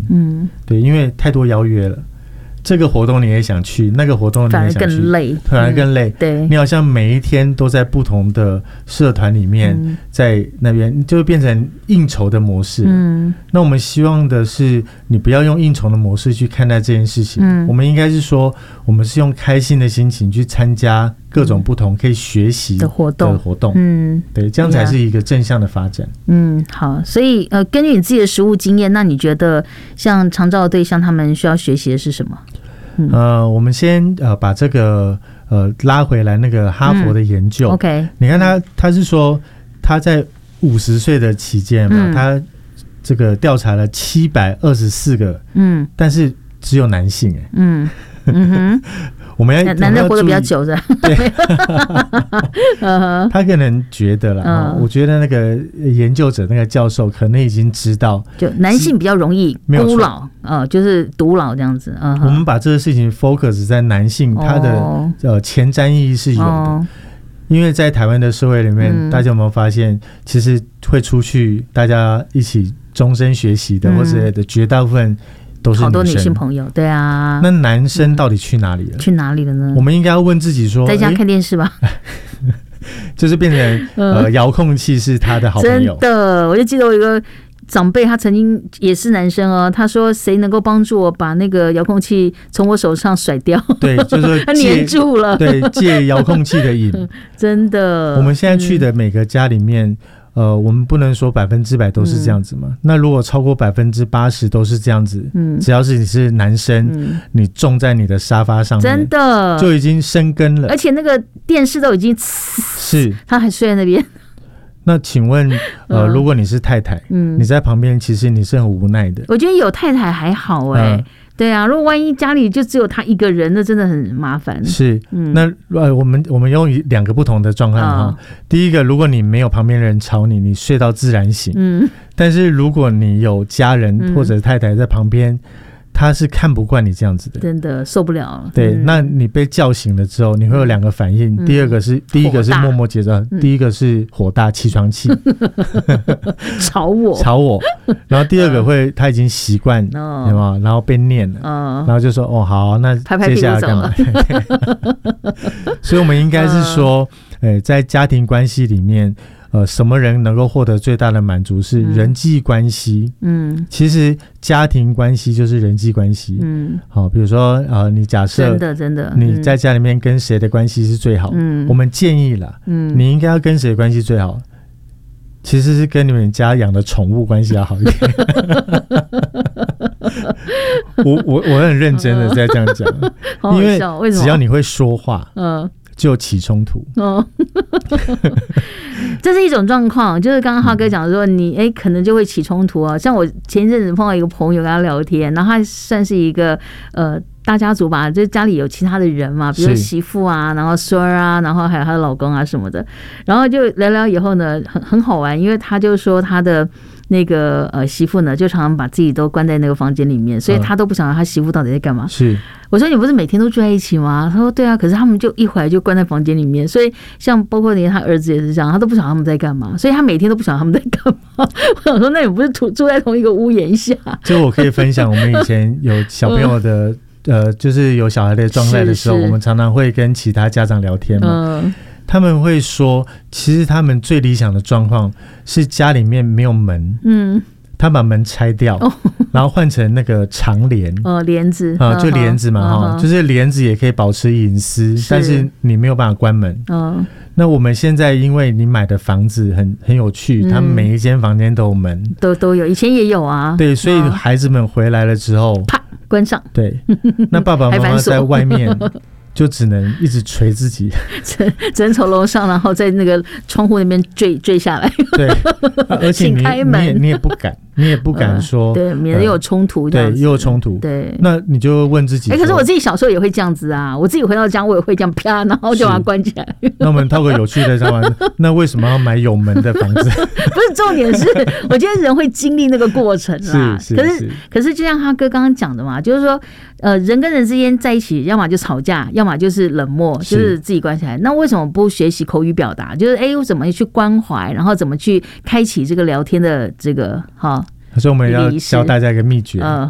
对，因为太多邀约了。这个活动你也想去，那个活动你也想去，反而更累。 对， 你好像每一天都在不同的社团里面，在那边就变成应酬的模式。那我们希望的是，你不要用应酬的模式去看待这件事情。我们应该是说，我们是用开心的心情去参加各种不同可以学习的活动。对，这样才是一个正向的发展。 好，所以根据你自己的实务经验，那你觉得像长照的对象他们需要学习的是什么？ 我们先把这个拉回来那个哈佛的研究。 OK， 你看他是说他在50岁的期间嘛，他这个调查了724个，但是只有男性。我们要男的活得比较久的， 对，他可能觉得啦，我觉得那个研究者那个教授可能已经知道， 就男性比较容易孤老，就是独老这样子。 我们把这个事情 focus 在男性，他的前瞻意义是有的。因为在台湾的社会里面，大家有没有发现，其实会出去大家一起终身学习的，或者的绝大部分都是好多女性朋友。对啊， 那男生到底去哪里了？ 去哪里了呢？ 我们应该要问自己说， 在家看电视吧。 就是变成遥控器是他的好朋友。 真的，我就记得我有一个长辈，他曾经也是男生哦，他说谁能够帮助我把那个遥控器从我手上甩掉？ 对，就是他黏住了。对， 借遥控器的瘾。 真的， 我们现在去的每个家里面。我们不能说100%都是这样子嘛。那如果超过80%都是这样子，只要是你是男生，你种在你的沙发上面， 真的就已经生根了。 而且那个电视都已经是，他还睡在那边。 那请问，如果你是太太，你在旁边，其实你是很无奈的。 我觉得有太太还好对啊，如果万一家里就只有他一个人，那真的很麻烦。 是，那我们用2个不同的状况哈。第一个，如果你没有旁边的人吵你，你睡到自然醒。但是如果你有家人或者太太在旁边，他是看不惯你这样子的， 真的受不了。 对，那你被叫醒了之后，你会有2个反应。第一个是默默接着，第一个是火大起床气， 吵我。 然后第二个会他已经习惯，对吗？然后被念了，然后就说好，那接下来干嘛？所以我们应该是说，在家庭关系里面。什么人能够获得最大的满足是人际关系。其实家庭关系就是人际关系。好，比如说你假设真的你在家里面跟谁的关系是最好？我们建议啦，你应该要跟谁关系最好？其实是跟你们家养的宠物关系要好一点。我很认真的在这样讲，因为只要你会说话，就起冲突。 这是一种状况，就是刚刚浩哥讲说你可能就会起冲突像我前一阵子碰到一个朋友跟他聊天，然后他算是一个大家族吧，就是家里有其他的人嘛，比如媳妇啊，然后孙儿啊，然后还有她的老公啊什么的，然后就聊聊以后呢，很好玩，因为他就说他的那个媳妇呢，就常常把自己都关在那个房间里面，所以他都不晓得他媳妇到底在干嘛。 是， 我说你不是每天都住在一起吗？他说对啊，可是他们就一回来就关在房间里面，所以像包括连他儿子也是这样，他都不晓得他们在干嘛，所以他每天都不晓得他们在干嘛。我想说，那你不是住在同一个屋檐下？ 就我可以分享，我们以前有小朋友的就是有小孩的状态的时候，我们常常会跟其他家长聊天嘛。他们会说，其实他们最理想的状况是家里面没有门，他把门拆掉，然后换成那个长帘， 帘子， 就帘子嘛，就是帘子也可以保持隐私，但是你没有办法关门。那我们现在因为你买的房子很有趣，他们每一间房间都有门， 都有，以前也有啊。对， 所以孩子们回来了之后， 啪关上。 对，那爸爸妈妈在外面。就只能一直捶自己， 只能从楼上，然后在那个窗户那边坠下来。 对，而且你也不敢说， 对，免得有冲突。 对，又有冲突。对，那你就问自己， 可是我自己小时候也会这样子啊，我自己回到家我也会这样啪，然后就把它关起来。 那我们套个有趣的想法，那为什么要买有门的房子？ 不是，重点是，我觉得人会经历那个过程啦。可是就像他哥刚刚讲的嘛，就是说，人跟人之间在一起，要么就吵架，要么就是冷漠，就是自己关起来。那为什么不学习口语表达？就是我怎么去关怀，然后怎么去开启这个聊天的这个所以我们要教大家一个秘诀。